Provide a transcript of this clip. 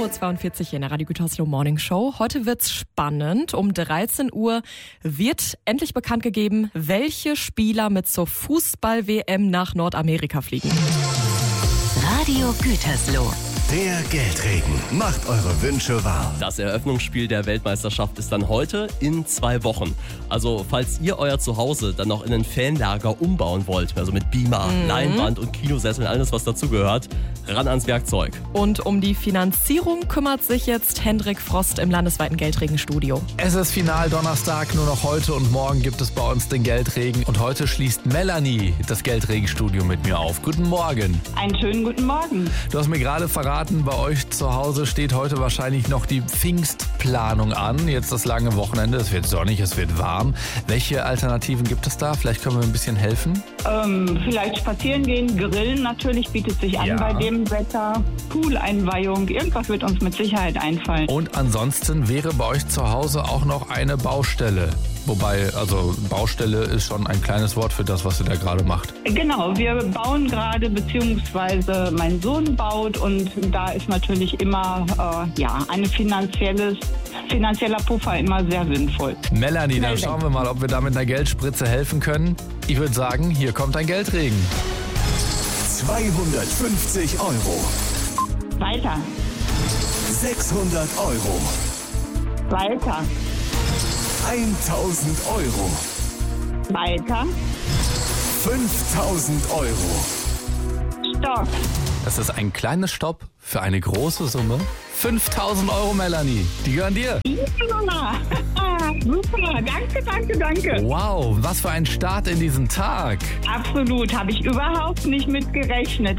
7.42 Uhr in der Radio Gütersloh Morning Show. Heute wird's spannend. Um 13 Uhr wird endlich bekannt gegeben, welche Spieler mit zur Fußball-WM nach Nordamerika fliegen. Radio Gütersloh. Der Geldregen macht eure Wünsche wahr. Das Eröffnungsspiel der Weltmeisterschaft ist dann heute in 2 Wochen. Also falls ihr euer Zuhause dann noch in ein Fanlager umbauen wollt, also mit Beamer, Leinwand und Kinosessel und alles, was dazugehört, ran ans Werkzeug. Und um die Finanzierung kümmert sich jetzt Hendrik Frost im landesweiten Geldregenstudio. Es ist Final-Donnerstag, nur noch heute und morgen gibt es bei uns den Geldregen. Und heute schließt Melanie das Geldregenstudio mit mir auf. Guten Morgen. Einen schönen guten Morgen. Du hast mir gerade verraten, bei euch zu Hause steht heute wahrscheinlich noch die Pfingstplanung an. Jetzt das lange Wochenende, es wird sonnig, es wird warm. Welche Alternativen gibt es da? Vielleicht können wir ein bisschen helfen. Vielleicht spazieren gehen, grillen natürlich bietet sich an bei dem Wetter. Pooleinweihung, irgendwas wird uns mit Sicherheit einfallen. Und ansonsten wäre bei euch zu Hause auch noch eine Baustelle. Wobei, also Baustelle ist schon ein kleines Wort für das, was ihr da gerade macht. Genau, wir bauen gerade, beziehungsweise mein Sohn baut und da ist natürlich immer ein finanzieller Puffer immer sehr sinnvoll. Melanie, dann schauen wir mal, ob wir da mit einer Geldspritze helfen können. Ich würde sagen, hier kommt ein Geldregen. 250 Euro. Weiter. 600 Euro. Weiter. 1000 Euro. Weiter. 5000 Euro. Stopp. Das ist ein kleines Stopp für eine große Summe. 5000 Euro, Melanie. Die gehören dir. Ja, super. Danke. Wow, was für ein Start in diesen Tag. Absolut, habe ich überhaupt nicht mit gerechnet.